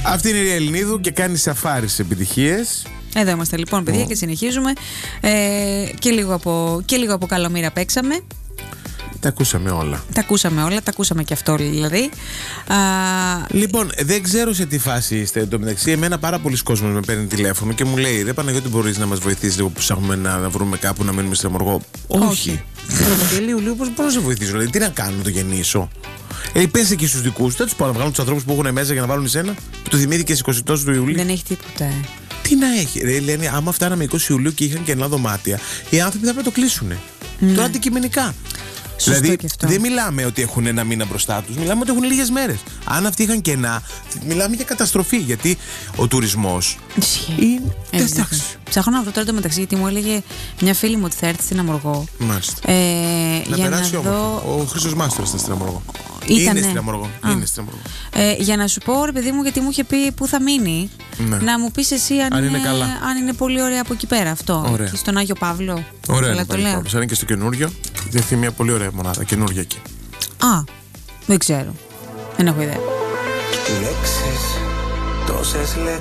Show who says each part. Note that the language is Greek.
Speaker 1: Αυτή είναι η Ελληνίδου και κάνει σαφάρι στις επιτυχίες.
Speaker 2: Εδώ είμαστε λοιπόν, παιδιά, και συνεχίζουμε. Και λίγο από Καλομήρα παίξαμε.
Speaker 1: Τα ακούσαμε όλα.
Speaker 2: Τα ακούσαμε και αυτό δηλαδή.
Speaker 1: Λοιπόν, δεν ξέρω σε τι φάση είστε. Εν τω μεταξύ, εμένα πάρα πολλοί κόσμος με παίρνει τηλέφωνο και μου λέει: Ρε Παναγιώτη, μπορείς να μας βοηθήσεις λίγο που ψάχνουμε να βρούμε κάπου να μείνουμε στην Αμοργό? Όχι. Και λίγο, πώς μπορώ να σε βοηθήσω? Δηλαδή, τι να κάνω, να το γεννήσω? Πες εκεί στους δικούς σου, δεν τους πάω να βγάλουν τους ανθρώπους που έχουν μέσα για να βάλουν εσένα, που το θυμήθηκες 20 του Ιουλίου.
Speaker 2: Δεν έχει τίποτα.
Speaker 1: Τι να έχει? Λένε, άμα φτάναμε 20 Ιουλίου και είχαν κενά δωμάτια, οι άνθρωποι θα πρέπει να το κλείσουνε. Τώρα αντικειμενικά.
Speaker 2: Σωστό, δηλαδή,
Speaker 1: δεν μιλάμε ότι έχουν ένα μήνα μπροστά τους, μιλάμε ότι έχουν λίγες μέρες. Αν αυτοί είχαν κενά, μιλάμε για καταστροφή. Γιατί ο τουρισμός είναι. Εντάξει.
Speaker 2: Ψάχνω να βρω τώρα το μεταξύ, γιατί μου έλεγε μια φίλη μου ότι θα έρθει στην Αμοργό.
Speaker 1: Μάλιστα. Να περάσει όμορφα. Ο Χρήστος Μάστορας ήταν στην Αμοργό. Είναι στην Αμοργό.
Speaker 2: Για να σου πω, ρε παιδί μου, γιατί μου είχε πει πού θα μείνει, να μου πεις εσύ αν είναι πολύ ωραία από εκεί πέρα αυτό.
Speaker 1: Ωραία.
Speaker 2: Και στον Άγιο Παύλο.
Speaker 1: Ωραία, είναι το λέω. Αν είναι και στο καινούριο, διαθέτει μια πολύ ωραία μονάδα, καινούργια εκεί.
Speaker 2: Δεν ξέρω. Δεν έχω ιδέα.
Speaker 3: Λέξεις, τόσες λέξεις.